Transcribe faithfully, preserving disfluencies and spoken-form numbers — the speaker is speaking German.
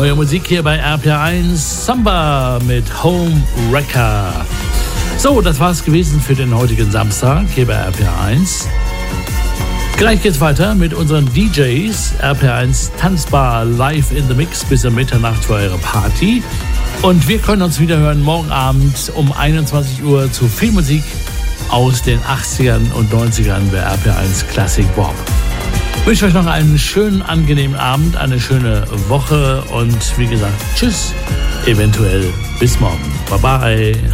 Neue Musik hier bei R P R eins, Samba mit Home Wrecker. So, das war's gewesen für den heutigen Samstag hier bei R P R eins. Gleich geht's weiter mit unseren D Js. R P R eins Tanzbar live in the Mix bis um Mitternacht für eure Party. Und wir können uns wieder hören morgen Abend um einundzwanzig Uhr zu viel Musik aus den achtzigern und neunzigern bei R P R eins Classic Pop. Ich wünsche euch noch einen schönen, angenehmen Abend, eine schöne Woche und wie gesagt, tschüss, eventuell bis morgen. Bye bye.